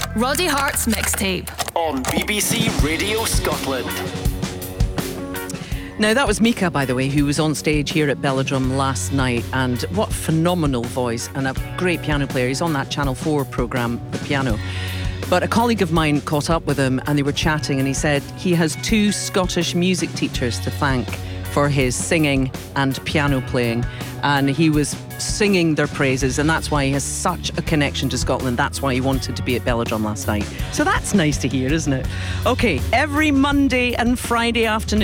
Roddy Hart's mixtape on BBC Radio Scotland. Now, that was Mika, by the way, who was on stage here at Belladrum last night, and what phenomenal voice and a great piano player. He's on that Channel 4 programme, The Piano. But a colleague of mine caught up with him and they were chatting, and he said he has 2 Scottish music teachers to thank for his singing and piano playing, and he was singing their praises, and that's why he has such a connection to Scotland. That's why he wanted to be at Belladrum last night. So that's nice to hear, isn't it? Okay, every Monday and Friday afternoon